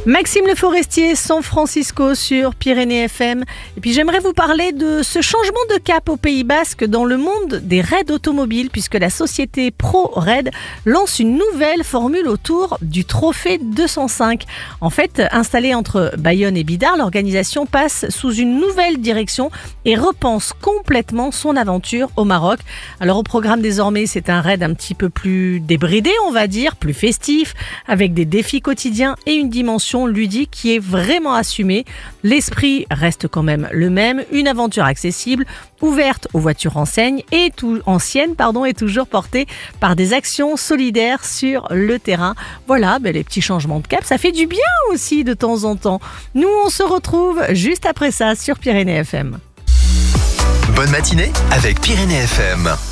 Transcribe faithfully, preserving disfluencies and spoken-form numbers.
Maxime Le Forestier, San Francisco sur Pyrénées F M. Et puis j'aimerais vous parler de ce changement de cap au Pays Basque dans le monde des raids automobiles, puisque la société ProRaid lance une nouvelle formule autour du trophée deux cent cinq. En fait, installée entre Bayonne et Bidart, l'organisation passe sous une nouvelle direction et repense complètement son aventure au Maroc. Alors au programme désormais, c'est un raid un petit peu plus débridé, on va dire, plus festif, avec des défis quotidiens et une dimension ludique qui est vraiment assumée. L'esprit reste quand même le même, une aventure accessible, ouverte aux voitures enseignes et tout, anciennes pardon, et toujours portée par des actions solidaires sur le terrain. Voilà, ben les petits changements de cap, ça fait du bien aussi de temps en temps. Nous, on se retrouve juste après ça sur Pyrénées F M. Bonne matinée avec Pyrénées F M.